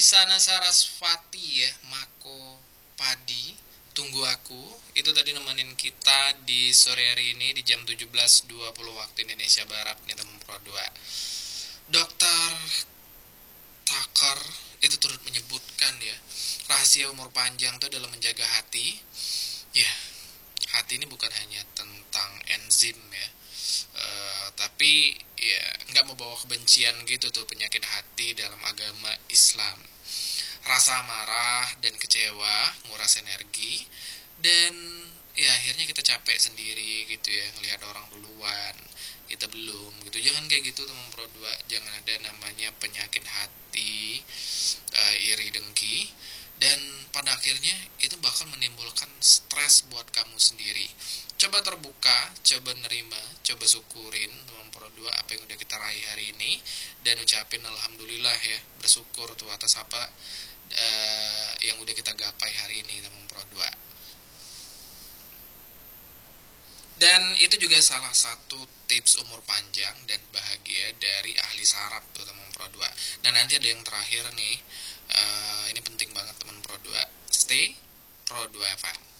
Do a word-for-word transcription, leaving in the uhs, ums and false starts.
Isana Sarasvati ya, Mako Padi, tunggu aku. Itu tadi nemenin kita di sore hari ini di jam tujuh belas dua puluh waktu Indonesia Barat nih teman Pro dua. Dokter Tucker itu turut menyebutkan ya, rahasia umur panjang itu adalah menjaga hati. Ya, hati ini bukan hanya tentang enzim ya, uh, tapi ya nggak membawa kebencian gitu tuh penyakit hati dalam agama Islam. Rasa marah dan kecewa nguras energi, dan ya akhirnya kita capek sendiri gitu ya, ngelihat orang duluan kita belum gitu. Jangan kayak gitu teman Pro dua. Jangan ada namanya penyakit hati, uh, iri dengki, dan pada akhirnya itu bakal menimbulkan stres buat kamu sendiri. Coba terbuka, coba nerima, coba syukurin teman Pro dua apa yang udah kita raih hari ini, dan ucapin alhamdulillah ya, bersyukur tuh atas apa uh, yang udah kita gapai hari ini teman Pro dua. Dan itu juga salah satu tips umur panjang dan bahagia dari ahli saraf tuh teman Pro dua. Dan nanti ada yang terakhir nih, uh, ini penting banget teman Pro dua, stay Pro dua F M.